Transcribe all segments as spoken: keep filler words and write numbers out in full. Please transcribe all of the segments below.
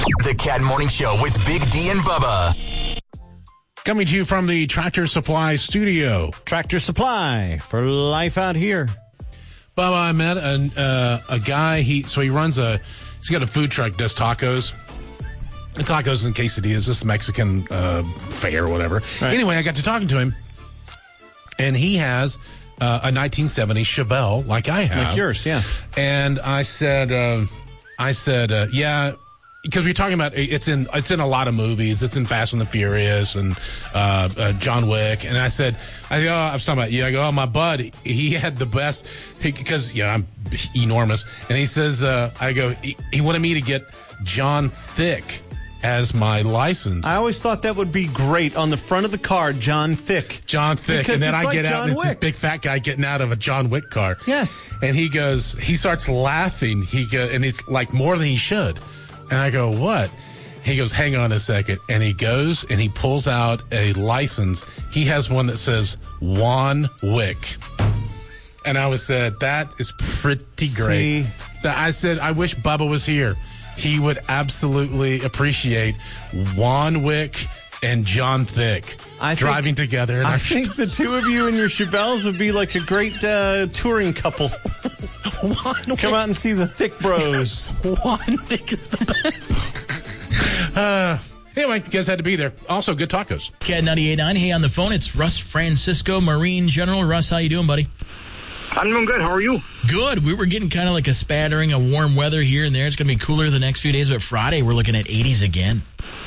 The Cat Morning Show with Big D and Bubba. Coming to you from the Tractor Supply studio. Tractor Supply for life out here. Bubba, I met a, uh, a guy, he so he runs a, he's got a food truck, does tacos. And tacos and quesadillas, this Mexican uh, fare or whatever. Right. Anyway, I got to talking to him, and he has uh, a nineteen seventy Chevelle, like I have. Like yours, yeah. And I said, uh, I said, uh, yeah, because we we're talking about it's in it's in a lot of movies. It's in Fast and the Furious and uh, uh, John Wick. And I said, I go, oh, I was talking about you. I go, oh, my bud, he had the best because you know I'm enormous. And he says, uh, I go, he, he wanted me to get John Thick as my license. I always thought that would be great on the front of the car, John Thick. John Thick. Because and then I like get out John and it's Wick. this big fat guy getting out of a John Wick car. Yes. And he goes, he starts laughing. He go, and it's like more than he should. And I go, what? He goes, hang on a second. And he goes and he pulls out a license. He has one that says Juan Wick. And I was said, that is pretty great. See? I said, I wish Bubba was here. He would absolutely appreciate Juan Wick and John Thick I driving think, together. I think the two of you and your Chevelles would be like a great uh, touring couple. Come out and see the Thick Bros. Juan Thick is the best. uh, anyway, you guys had to be there. Also, good tacos. Cat ninety-eight point nine. Hey, on the phone, it's Russ Francisco, Marine General. Russ, how you doing, buddy? I'm doing good. How are you? Good. We were getting kind of like a spattering of warm weather here and there. It's going to be cooler the next few days, but Friday we're looking at eighties again.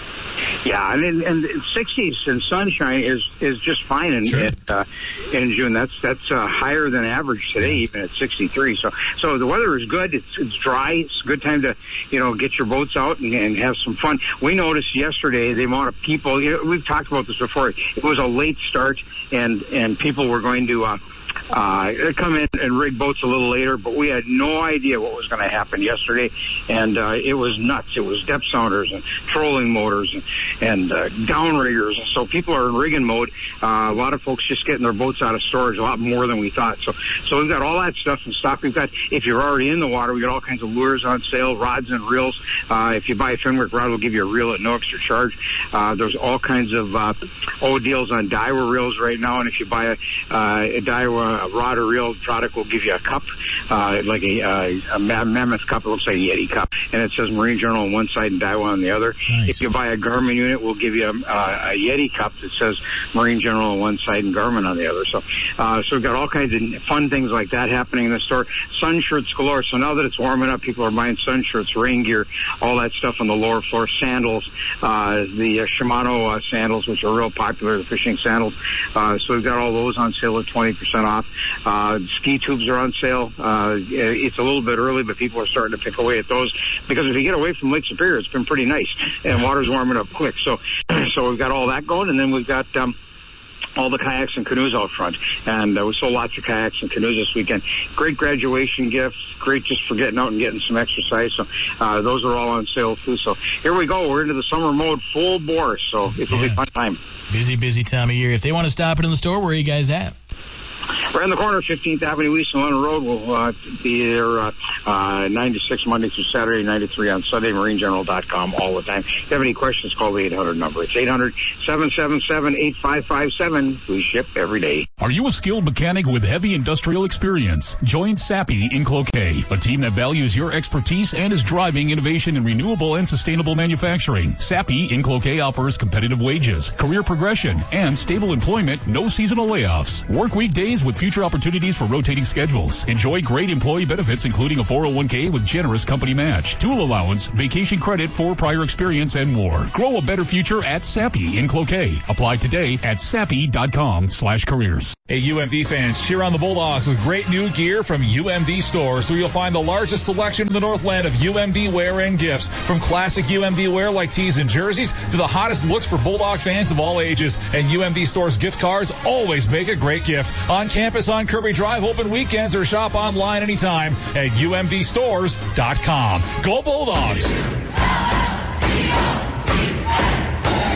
Yeah, and and sixties and sunshine is is just fine in sure. uh, in June. That's that's uh, higher than average today, even at sixty-three. So so the weather is good. It's it's dry. It's a good time to you know get your boats out and, and have some fun. We noticed yesterday the amount of people. You know, we've talked about this before. It was a late start, and and people were going to. Uh, Uh, come in and rig boats a little later, but we had no idea what was going to happen yesterday, and uh, it was nuts. It was depth sounders and trolling motors and, and uh, downriggers, and so people are in rigging mode. Uh, a lot of folks just getting their boats out of storage, a lot more than we thought. So, so we've got all that stuff in stock. We've got, if you're already in the water, we got all kinds of lures on sale, rods and reels. Uh, if you buy a Fenwick rod, we'll give you a reel at no extra charge. Uh, there's all kinds of uh, old deals on Daiwa reels right now, and if you buy a, uh, a Daiwa a rod or reel product, will give you a cup, uh, like a, uh, a mammoth cup. It looks like a Yeti cup, and it says Marine Journal on one side and Daiwa on the other. Nice. If you buy a Garmin unit, we'll give you a, uh, a Yeti cup that says Marine Journal on one side and Garmin on the other. So, uh, so we've got all kinds of fun things like that happening in the store. Sun shirts galore. So now that it's warming up, people are buying sun shirts, rain gear, all that stuff on the lower floor. Sandals, uh, the uh, Shimano uh, sandals, which are real popular, the fishing sandals. Uh, so we've got all those on sale at twenty percent off. Uh, ski tubes are on sale. Uh, it's a little bit early, but people are starting to pick away at those because if you get away from Lake Superior, it's been pretty nice and water's warming up quick. So, so we've got all that going, and then we've got, um, all the kayaks and canoes out front. And uh, we sold lots of kayaks and canoes this weekend. Great graduation gifts. Great just for getting out and getting some exercise. So uh, those are all on sale too. So here we go. We're into the summer mode full bore. So it'll yeah. be a fun time. Busy, busy time of year. If they want to stop it in the store, where are you guys at? Right on the corner of fifteenth Avenue East and London Road. We'll uh, be there uh, uh, nine to six Monday through Saturday, nine to three on Sunday, marine general dot com all the time. If you have any questions, call the eight hundred number. It's eight hundred, seven seven seven, eight five five seven. We ship every day. Are you a skilled mechanic with heavy industrial experience? Join Sappi in Cloquet, a team that values your expertise and is driving innovation in renewable and sustainable manufacturing. Sappi in Cloquet offers competitive wages, career progression, and stable employment, no seasonal layoffs. Work weekdays with future opportunities for rotating schedules. Enjoy great employee benefits, including a four oh one k with generous company match, tool allowance, vacation credit for prior experience, and more. Grow a better future at Sappi in Cloquet. Apply today at sappi dot com slash careers. Hey, U M D fans, cheer on the Bulldogs with great new gear from U M D stores, where you'll find the largest selection in the Northland of U M D wear and gifts. From classic U M D wear like tees and jerseys to the hottest looks for Bulldog fans of all ages. And U M D stores gift cards always make a great gift. On campus on Kirby Drive, open weekends, or shop online anytime at U M D stores dot com. Go Bulldogs!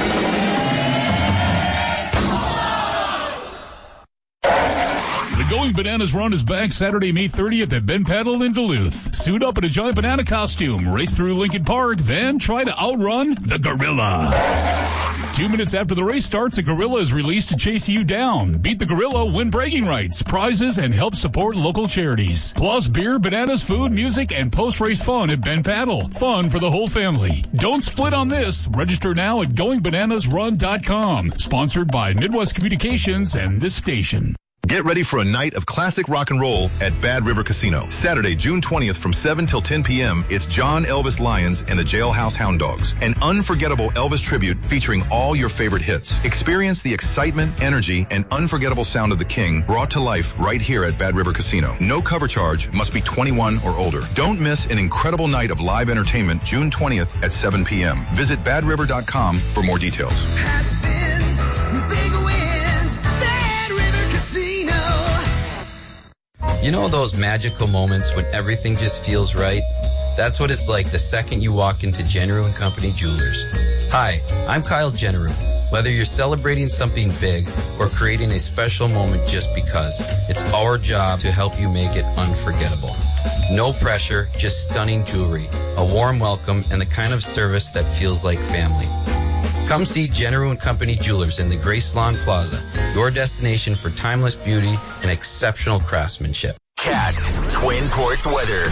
The Going Bananas Run is back Saturday, May thirtieth at Ben Paddle in Duluth. Suit up in a giant banana costume, race through Lincoln Park, then try to outrun the gorilla. Two minutes after the race starts, a gorilla is released to chase you down. Beat the gorilla, win bragging rights, prizes, and help support local charities. Plus beer, bananas, food, music, and post-race fun at Ben Paddle. Fun for the whole family. Don't split on this. Register now at going bananas run dot com. Sponsored by Midwest Communications and this station. Get ready for a night of classic rock and roll at Bad River Casino. Saturday, June twentieth from seven till ten p.m., it's John Elvis Lyons and the Jailhouse Hound Dogs. An unforgettable Elvis tribute featuring all your favorite hits. Experience the excitement, energy, and unforgettable sound of the King brought to life right here at Bad River Casino. No cover charge, must be twenty-one or older. Don't miss an incredible night of live entertainment June twentieth at seven p.m. Visit bad river dot com for more details. You know those magical moments when everything just feels right? That's what it's like the second you walk into Jenneru and Company Jewelers. Hi, I'm Kyle Jenneru. Whether you're celebrating something big or creating a special moment just because, it's our job to help you make it unforgettable. No pressure, just stunning jewelry, a warm welcome, and the kind of service that feels like family. Come see Jenneru and Company Jewelers in the Grace Lawn Plaza, your destination for timeless beauty and exceptional craftsmanship. Cat Twin Ports weather.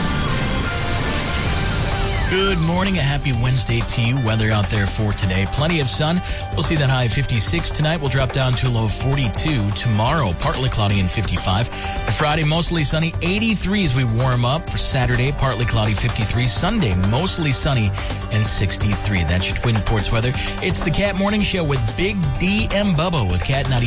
Good morning. A happy Wednesday to you. Weather out there for today. Plenty of sun. We'll see that high of fifty-six tonight. We'll drop down to a low of forty-two tomorrow. Partly cloudy and fifty-five. For Friday, mostly sunny. eighty-three as we warm up. For Saturday, partly cloudy, fifty-three. Sunday, mostly sunny and sixty-three. That's your Twin Ports weather. It's the Cat Morning Show with Big D and Bubba with Cat ninety.